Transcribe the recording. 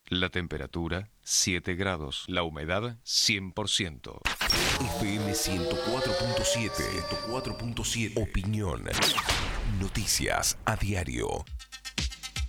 La temperatura 7 grados. La humedad 100%. FM 104.7. Opinión. Noticias a diario.